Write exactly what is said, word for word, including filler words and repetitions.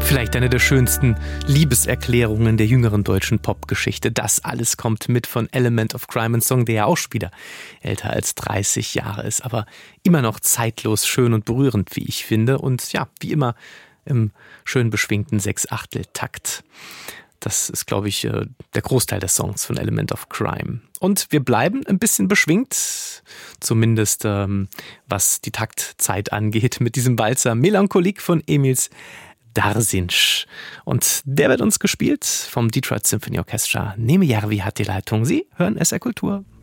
Vielleicht eine der schönsten Liebeserklärungen der jüngeren deutschen Popgeschichte. Das alles kommt mit von Element of Crime, ein Song, der ja auch schon wieder älter als dreißig Jahre ist, aber immer noch zeitlos schön und berührend, wie ich finde. Und ja, wie immer im schön beschwingten Sechs-Achtel-Takt. Das ist, glaube ich, der Großteil der Songs von Element of Crime. Und wir bleiben ein bisschen beschwingt, zumindest ähm, was die Taktzeit angeht, mit diesem Walzer Melancholik von Emils Darsinsch. Und der wird uns gespielt vom Detroit Symphony Orchestra. Neme Järvi hat die Leitung. Sie hören S R Kultur.